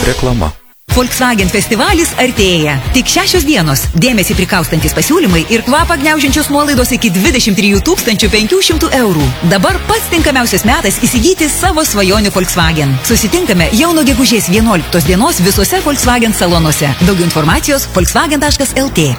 Reklama. Volkswagen festivalis artėja. Tik 6 dienos. Dėmesį prikaustantis pasiūlymai ir kvapą gniaužiančios nuolaidos iki 23 500 eurų. Dabar pats tinkamiausias metas įsigyti savo svajonių Volkswagen. Susitinkame jau nuo gegužės 11 dienos visuose Volkswagen salonuose. Daugiau informacijos volkswagen.lt.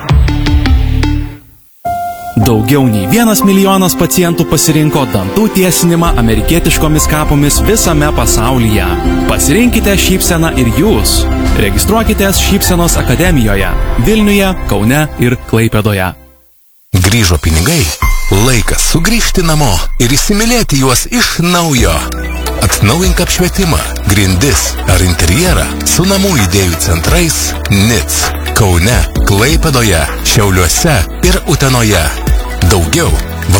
Daugiau nei 1 milijonas pacientų pasirinko dantų tiesinimą amerikietiškomis kapomis visame pasaulyje. Pasirinkite šypseną ir jūs. Registruokitės Šypsenos akademijoje Vilniuje, Kaune ir Klaipėdoje. Grįžo pinigai, laikas sugrįžti namo ir įsimylėti juos iš naujo. Atnaujink apšvietimą, grindis ar interjerą su namų idėjų centrais NIC, Kaune, Klaipėdoje, Šiauliuose ir Utenoje. Daugiau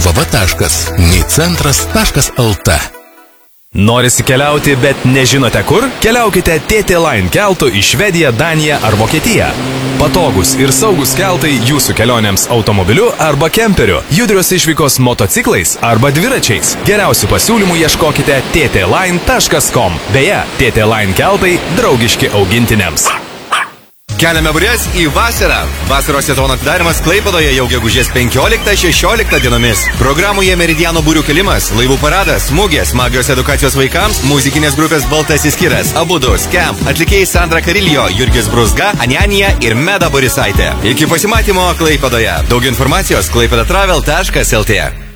www.nicentras.lt. Norisi keliauti, bet nežinote kur? Keliaukite TT Line keltu į Švediją, Daniją ar Vokietiją. Patogus ir saugus keltai jūsų kelionėms automobiliu arba kemperiu, judrios išvykos motociklais arba dviračiais. Geriausių pasiūlymų ieškokite ttline.com. Beje, TT Line keltai draugiški augintiniams. Keliame burės į vasarą. Vasaros sezono atidarimas Klaipėdoje jau gegužės 15-16 dienomis. Programoje Meridiano būrių kelimas, laivų paradas, mugės, magijos edukacijos vaikams, muzikinės grupės Baltasis kiras, abudu, Scamp, atlikėjai Sandra Kariljo, Jurgis Brusga, Anjanija ir Meda Borisaitė. Iki pasimatymo Klaipėdoje. Daugiau informacijos klaipėdatravel.lt.